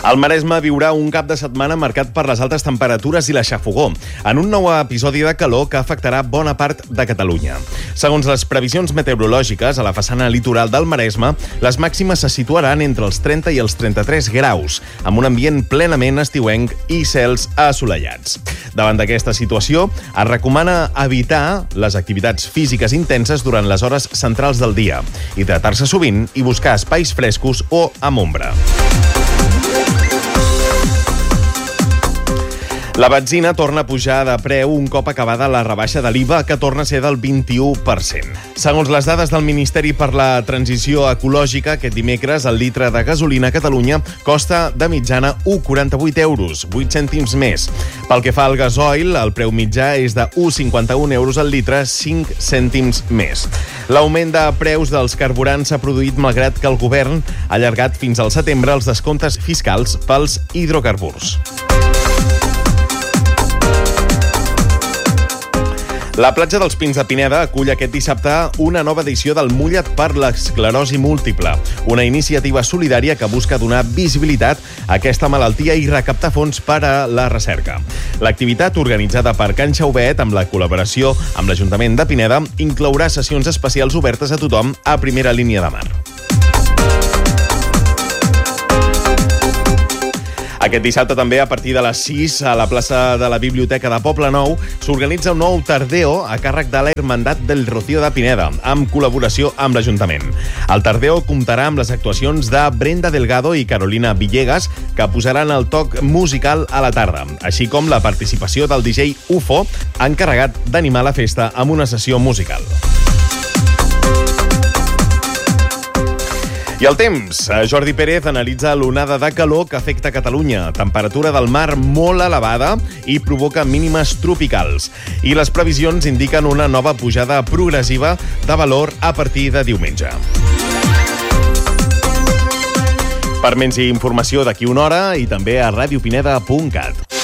El Maresme viurà un cap de setmana marcat per les altes temperatures i la xafogor, en un nou episodi de calor que afectarà bona part de Catalunya. Segons les previsions meteorològiques, a la façana litoral del Maresme, les màximes se situaran entre els 30 i els 33 graus, amb un ambient plenament estiuenc i cels assolellats. Davant d'aquesta situació, es recomana evitar les activitats físiques intenses durant les hores centrals del dia, hidratar-se sovint i buscar espais frescos o amb ombra. La benzina torna a pujar de preu un cop acabada la rebaixa de l'IVA, que torna a ser del 21%. Segons les dades del Ministeri per la Transició Ecològica, aquest dimecres el litre de gasolina a Catalunya costa de mitjana 1,48 euros, 8 cèntims més. Pel que fa al gasoil, el preu mitjà és de 1,51 euros al litre, 5 cèntims més. L'augment de preus dels carburants s'ha produït malgrat que el govern ha allargat fins al setembre els descomptes fiscals pels hidrocarburs. La platja dels Pins de Pineda acull aquest dissabte una nova edició del Mulla't per l'esclerosi múltiple, una iniciativa solidària que busca donar visibilitat a aquesta malaltia i recaptar fons per a la recerca. L'activitat, organitzada per Can Xauvet amb la col·laboració amb l'Ajuntament de Pineda, inclourà sessions especials obertes a tothom a primera línia de mar. Aquest dissabte també, a partir de les 6, a la plaça de la Biblioteca de Poblenou, s'organitza un nou Tardeo a càrrec de la Hermandad del Rocío de Pineda, amb col·laboració amb l'Ajuntament. El Tardeo comptarà amb les actuacions de Brenda Delgado i Carolina Villegas, que posaran el toc musical a la tarda, així com la participació del DJ UFO, encarregat d'animar la festa amb una sessió musical. I el temps. Jordi Pérez analitza l'onada de calor que afecta Catalunya. Temperatura del mar molt elevada i provoca mínimes tropicals. I les previsions indiquen una nova pujada progressiva de valor a partir de diumenge. Per més informació d'aquí una hora i també a radiopineda.cat.